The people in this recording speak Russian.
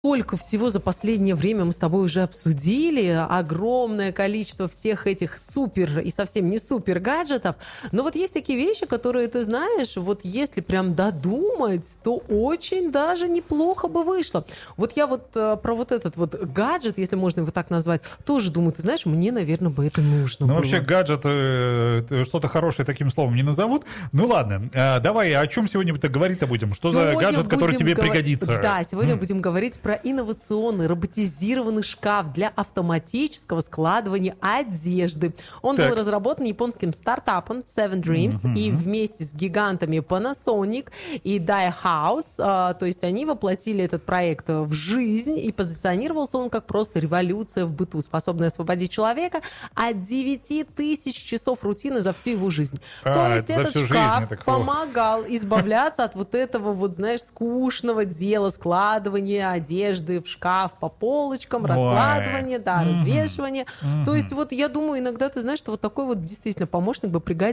Сколько всего за последнее время мы с тобой уже обсудили, огромное количество всех этих супер и совсем не супер гаджетов, но вот есть такие вещи, которые, ты знаешь, вот если прям додумать, то очень даже неплохо бы вышло. Вот я вот про вот этот вот гаджет, если можно его так назвать, тоже думаю, ты знаешь, мне, наверное, бы это нужно было. Ну, вообще, гаджет, что-то хорошее таким словом не назовут. Ну, ладно, давай, о чем сегодня-то говорить-то будем? Что за гаджет, который тебе пригодится? Да, сегодня будем говорить про инновационный роботизированный шкаф для автоматического складывания одежды. Он был разработан японским стартапом Seven Dreams и вместе с гигантами Panasonic и Daiwa House, то есть они воплотили этот проект в жизнь, и позиционировался он как просто революция в быту, способная освободить человека от 9000 часов рутины за всю его жизнь. То есть этот шкаф помогал избавляться от вот этого вот, знаешь, скучного дела складывания одежды в шкаф по полочкам, раскладывание, да, развешивание. То есть вот я думаю, иногда ты знаешь, что вот такой вот действительно помощник бы пригодился.